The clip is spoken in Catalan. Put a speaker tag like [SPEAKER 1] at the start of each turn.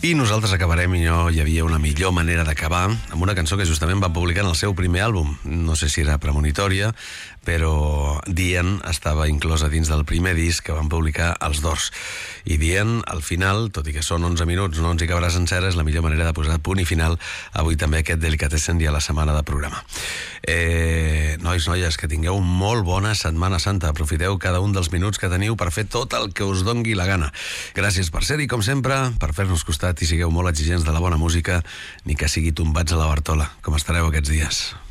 [SPEAKER 1] I nosaltres acabarem, i no hi havia una millor manera d'acabar, amb una cançó que justament van publicar en el seu primer àlbum. No sé si era premonitòria, però Dien estava inclosa dins del primer disc que van publicar els Doors. I Dien, al final, tot i que són 11 minuts, no ens hi acabarà sencera, és la millor manera de posar punt i final avui també aquest Delicatessen i a la setmana de programa. Nois, noies, que tingueu molt bona Setmana Santa. Aprofiteu cada un dels minuts que teniu per fer tot el que us dongui la gana. Gràcies per ser-hi, com sempre, per fer-nos costat i sigueu molt exigents de la bona música, ni que sigui tombats a la Bartola, com estareu aquests dies.